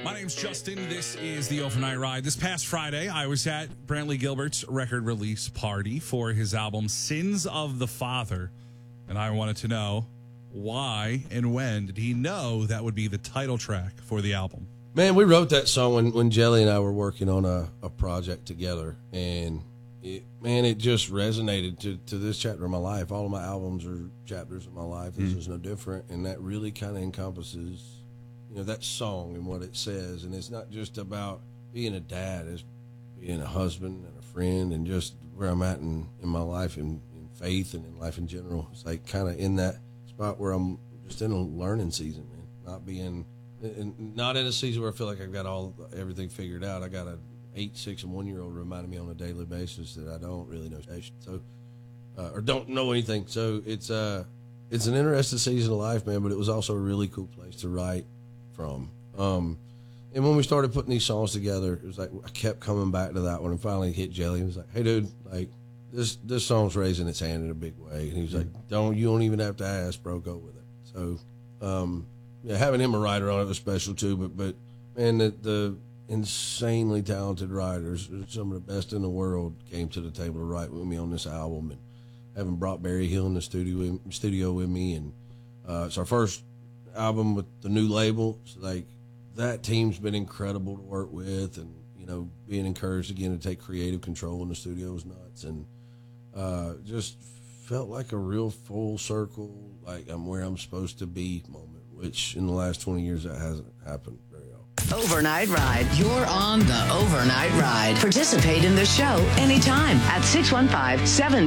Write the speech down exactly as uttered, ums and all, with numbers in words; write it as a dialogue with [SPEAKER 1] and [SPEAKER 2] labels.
[SPEAKER 1] My name's Justin. This is the Overnight Ride. This past Friday, I was at Brantley Gilbert's record release party for his album Sins of the Father. And I wanted to know why and when did he know that would be the title track for the album?
[SPEAKER 2] Man, we wrote that song when, when Jelly and I were working on a, a project together. And, it, man, it just resonated to, to this chapter of my life. All of my albums are chapters of my life. This mm. is no different. And that really kind of encompasses, you know, that song and what it says. And it's not just about being a dad. It's being a husband and a friend and just where I'm at in, in my life in, in faith and in life in general. It's like kind of in that spot where I'm just in a learning season, man. Not being... And not in a season where I feel like I've got all everything figured out. I got a eight, six, and one year old reminding me on a daily basis that I don't really know so, uh, or don't know anything. So it's uh, it's an interesting season of life, man. But it was also a really cool place to write from. Um, and when we started putting these songs together, it was like I kept coming back to that one, and finally hit Jelly. And was like, "Hey, dude, like this this song's raising its hand in a big way." And he was like, "Don't you don't even have to ask, bro. Go with it." So. Um, Yeah, having him a writer on it was special too, but but man, the, the insanely talented writers, some of the best in the world, came to the table to write with me on this album, and having brought Barry Hill in the studio studio with me, and uh, it's our first album with the new label. So like that team's been incredible to work with, and you know, being encouraged again to take creative control in the studio was nuts, and uh, just felt like a real full circle, like I'm where I'm supposed to be moment. Which in the last twenty years, that hasn't happened very often.
[SPEAKER 3] Overnight Ride. You're on the Overnight Ride. Participate in the show anytime at six one five, seven